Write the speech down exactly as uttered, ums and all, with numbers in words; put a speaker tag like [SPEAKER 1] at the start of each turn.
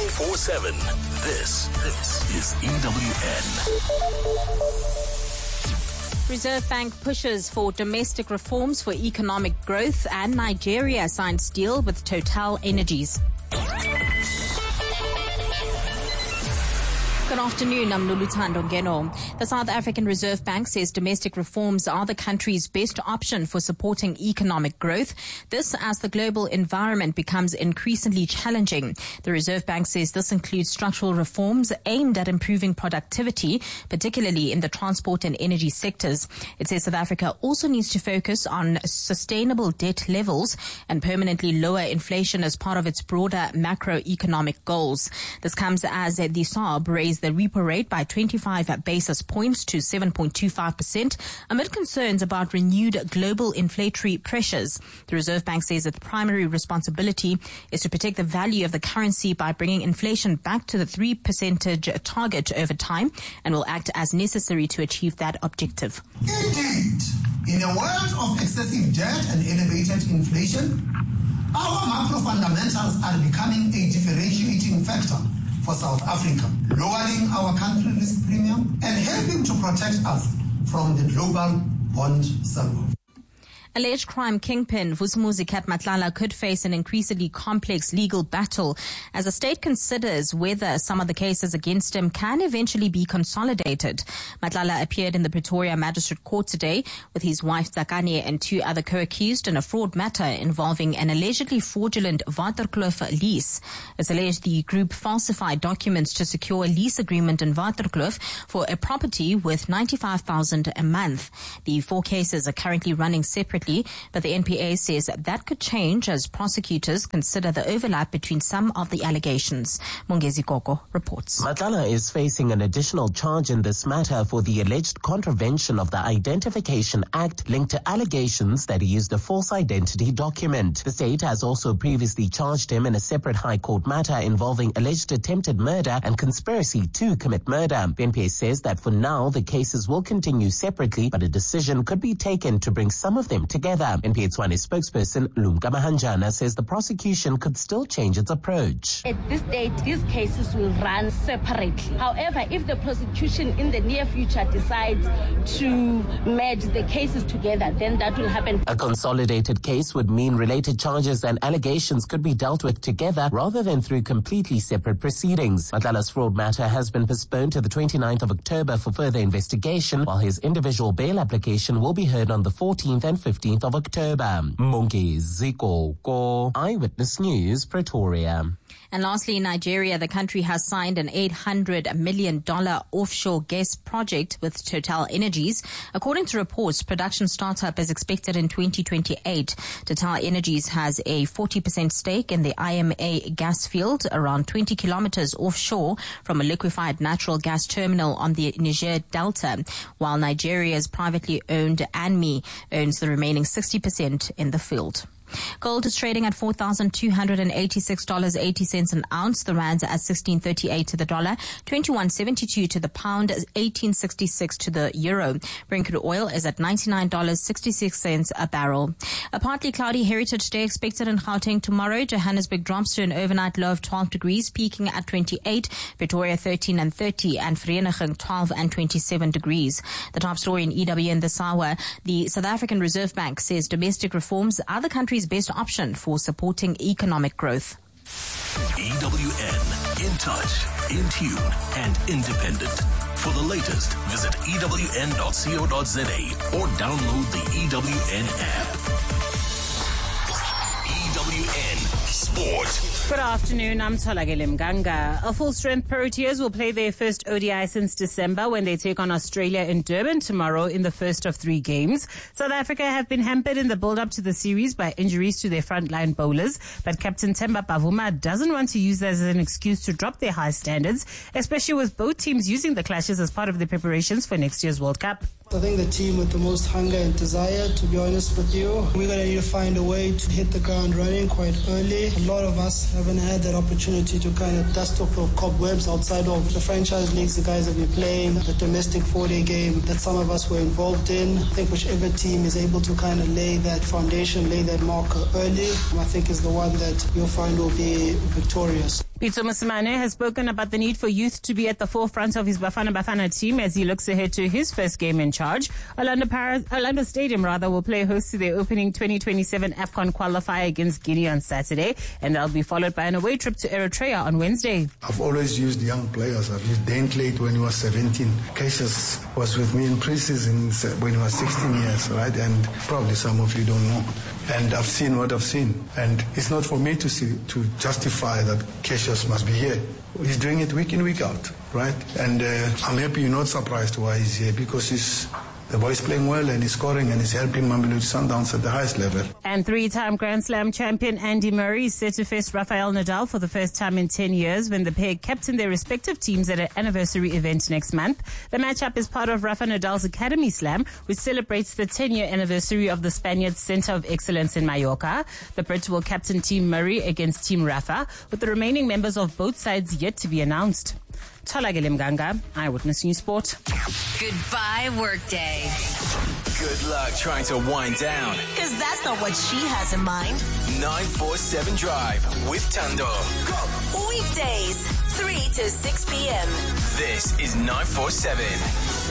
[SPEAKER 1] twenty-four seven. This, this is E W N.
[SPEAKER 2] Reserve Bank pushes for domestic reforms for economic growth, and Nigeria signs deal with Total Energies. Good afternoon, I'm Luluthando Ngeno. The South African Reserve Bank says domestic reforms are the country's best option for supporting economic growth. This as the global environment becomes increasingly challenging. The Reserve Bank says this includes structural reforms aimed at improving productivity, particularly in the transport and energy sectors. It says South Africa also needs to focus on sustainable debt levels and permanently lower inflation as part of its broader macroeconomic goals. This comes as the S A R B raised the repo rate by twenty-five basis points to seven point two five percent amid concerns about renewed global inflationary pressures. The Reserve Bank says that the primary responsibility is to protect the value of the currency by bringing inflation back to the three percentage target over time and will act as necessary to achieve that objective.
[SPEAKER 3] Indeed, in a world of excessive debt and elevated inflation, our macro fundamentals are becoming a differentiating factor for South Africa, lowering our country risk premium and helping to protect us from the global bond salvo.
[SPEAKER 2] Alleged crime kingpin Vusumuzi Kat Matlala could face an increasingly complex legal battle as the state considers whether some of the cases against him can eventually be consolidated. Matlala appeared in the Pretoria Magistrate Court today with his wife Tsakane and two other co-accused in a fraud matter involving an allegedly fraudulent Waterkloof lease. It's alleged the group falsified documents to secure a lease agreement in Waterkloof for a property worth ninety-five thousand dollars a month. The four cases are currently running separately, but the N P A says that could change as prosecutors consider the overlap between some of the allegations. Mongezi Koko reports.
[SPEAKER 4] Matlala is facing an additional charge in this matter for the alleged contravention of the Identification Act linked to allegations that he used a false identity document. The state has also previously charged him in a separate High Court matter involving alleged attempted murder and conspiracy to commit murder. The N P A says that for now the cases will continue separately, but a decision could be taken to bring some of them together. N P A Tshwane spokesperson Lumka Mahanjana says the prosecution could still change its approach.
[SPEAKER 5] At this stage, these cases will run separately. However, if the prosecution in the near future decides to merge the cases together, then that will happen.
[SPEAKER 4] A consolidated case would mean related charges and allegations could be dealt with together rather than through completely separate proceedings. Matlala's fraud matter has been postponed to the twenty-ninth of October for further investigation, while his individual bail application will be heard on the fourteenth and fifteenth of October. Mongezi Koko, Eyewitness News, Pretoria.
[SPEAKER 2] And lastly, in Nigeria, the country has signed an eight hundred million dollars offshore gas project with Total Energies. According to reports, production startup is expected in twenty twenty-eight. Total Energies has a forty percent stake in the I M A gas field around twenty kilometers offshore from a liquefied natural gas terminal on the Niger Delta, while Nigeria's privately owned ANMI owns the remaining sixty percent in the field. Gold is trading at four thousand two hundred eighty-six dollars and eighty cents an ounce. The rand's at sixteen thirty-eight to the dollar, twenty-one seventy-two to the pound, eighteen sixty-six to the euro. Brent crude oil is at ninety-nine dollars and sixty-six cents a barrel. A partly cloudy Heritage Day expected in Gauteng tomorrow. Johannesburg drops to an overnight low of twelve degrees, peaking at twenty-eight. Pretoria thirteen and thirty, and Vereeniging twelve and twenty-seven degrees. The top story in E W N this hour: the South African Reserve Bank says domestic reforms are the country's best option for supporting economic growth.
[SPEAKER 1] E W N, in touch, in tune, and independent. For the latest, visit E W N dot co dot za or download the E W N app. E W N Sport.
[SPEAKER 6] Good afternoon, I'm Tolagele Mganga. A full-strength Proteas will play their first O D I since December when they take on Australia in Durban tomorrow in the first of three games. South Africa have been hampered in the build-up to the series by injuries to their frontline bowlers, but Captain Themba Bavuma doesn't want to use that as an excuse to drop their high standards, especially with both teams using the clashes as part of their preparations for next year's World Cup.
[SPEAKER 7] I think the team with the most hunger and desire, to be honest with you. We're going to need to find a way to hit the ground running quite early. A lot of us haven't had that opportunity to kind of dust off of cobwebs outside of the franchise leagues, the guys that we're playing, the domestic four-day game that some of us were involved in. I think whichever team is able to kind of lay that foundation, lay that marker early, I think is the one that you'll find will be victorious.
[SPEAKER 6] Pitso Mosimane has spoken about the need for youth to be at the forefront of his Bafana Bafana team as he looks ahead to his first game in charge. Orlando, Paris, Orlando Stadium rather will play host to their opening twenty twenty-seven AFCON qualifier against Guinea on Saturday, and they'll be followed by an away trip to Eritrea on Wednesday.
[SPEAKER 8] I've always used young players. I've used Dane Clayton when he was seventeen. Cassius was with me in pre-season when he was sixteen years, right? And probably some of you don't know. And I've seen what I've seen. And it's not for me to see, to justify that Cassius must be here. He's doing it week in, week out, right? And uh, I'm happy you're not surprised why he's here, because he's, the boy's playing well and he's scoring and he's helping Mamelodi Sundowns at the highest level.
[SPEAKER 6] And three-time Grand Slam champion Andy Murray is set to face Rafael Nadal for the first time in ten years when the pair captain their respective teams at an anniversary event next month. The matchup is part of Rafa Nadal's Academy Slam, which celebrates the ten-year anniversary of the Spaniard's Center of Excellence in Mallorca. The Brit will captain Team Murray against Team Rafa, with the remaining members of both sides yet to be announced. Tholakele Mganga, Eyewitness News Sport.
[SPEAKER 9] Goodbye, workday.
[SPEAKER 10] Good luck trying to wind down.
[SPEAKER 9] Because that's not what she has in mind.
[SPEAKER 10] nine four seven Drive with Tando.
[SPEAKER 9] Go. Weekdays, three to six p.m.
[SPEAKER 10] This is nine four seven.